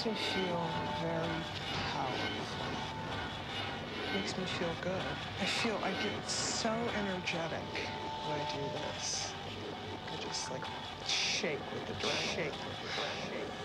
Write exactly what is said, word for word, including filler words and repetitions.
makes me feel very powerful. Makes me feel good. I feel I get so energetic when I do this. I just like shake with adrenaline. Shake with adrenaline.